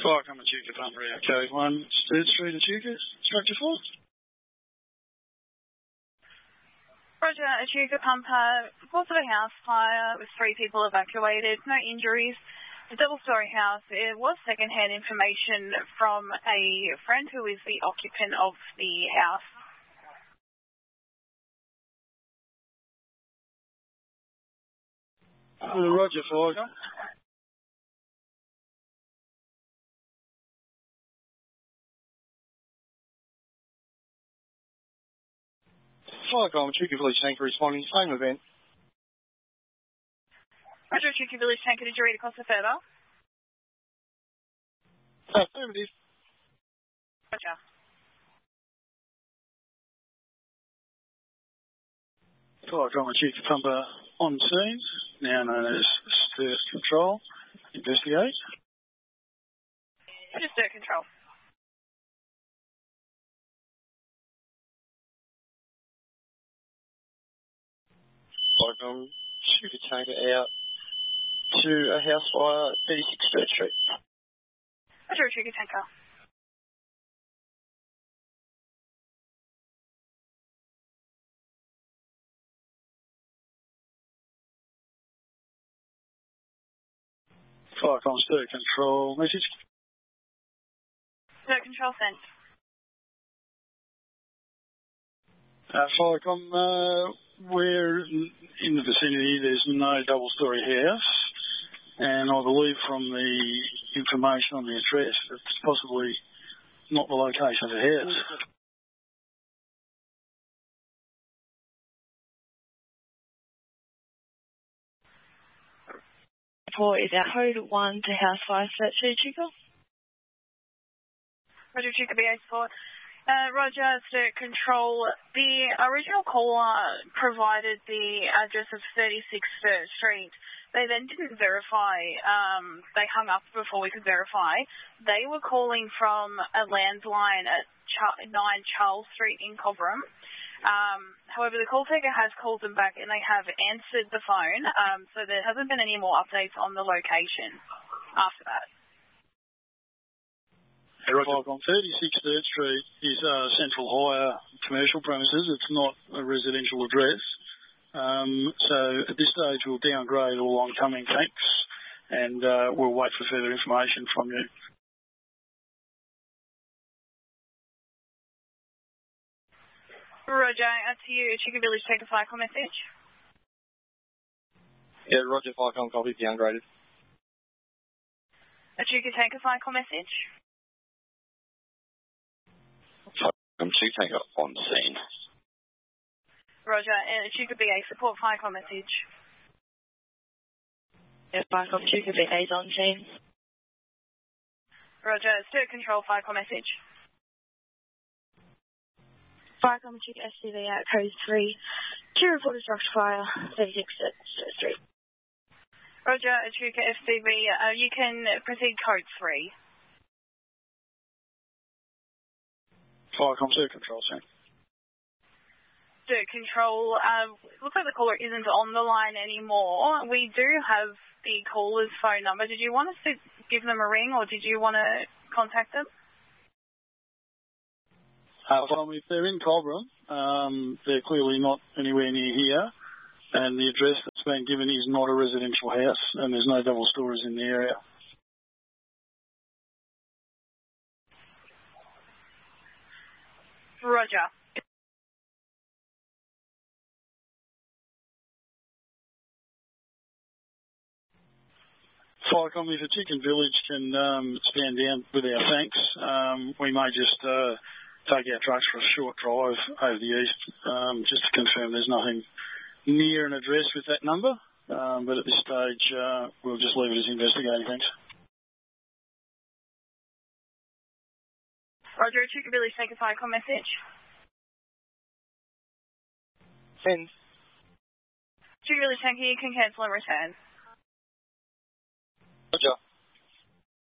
Fire coming Echuca Pumper out, code 1, Sturt Street, Echuca, structure 4. Roger, Echuca Pumper, reports of a house fire with 3 people evacuated, no injuries. The double-storey house, it was second-hand information from a friend who is the occupant of the house. Roger, fire. Firecom, Echuca Village Tanker responding, same event. Roger, Echuca Village Tanker, did you read across the further? Affirmative. Roger. Firecom, Echuca Pumper on scene, now known as Sturt Control. Investigate. Roger, Sturt Control. Firecom, Echuca Tanker out to a house fire, 36 Sturt Street. Roger, Echuca Tanker. Firecom, Sturt Control, message. Sturt Control sent. Firecom, we're in the vicinity, there's no double-storey house, and I believe from the information on the address, it's possibly not the location of the house. Report is our code 1 to house fire search Echuca. Roger, Echuca BA support. Roger, Sturt Control. The original caller provided the address of 36 Sturt Street. They then didn't verify. They hung up before we could verify. They were calling from a landline at 9 Charles Street in Cobram. However, the call taker has called them back and they have answered the phone, so there hasn't been any more updates on the location after that. On 36 Sturt Street is central hire commercial premises. It's not a residential address. So at this stage, we'll downgrade all oncoming tanks and we'll wait for further information from you. Roger, to you, Echuca Village, take a Firecom message. Yeah, Roger, Firecom, copy, downgraded. Echuca, take a Firecom message. Echuca Tanker on scene. Roger, Echuca BA, support Firecom message. Yeah, Firecom, Echuca BA is on scene. Roger, Sturt Control, Firecom message. Firecom, Echuca SCV out, code 3. To report a structure fire, 36 Sturt Street. Roger, Echuca FCV, you can proceed code 3. Firecom, Sturt Control, sir. Sturt Control, looks like the caller isn't on the line anymore. We do have the caller's phone number. Did you want us to give them a ring or did you want to contact them? If they're in Cobram, they're clearly not anywhere near here, and the address that's been given is not a residential house, and there's no double stories in the area. Roger. Firecom, if Echuca Village can stand down with our thanks, we may just take our trucks for a short drive over the east, just to confirm there's nothing near an address with that number. But at this stage, we'll just leave it as investigating. Thanks. Roger, Echuca Village, take a Firecom message. Send. Echuca Village, thank you. You can cancel and return.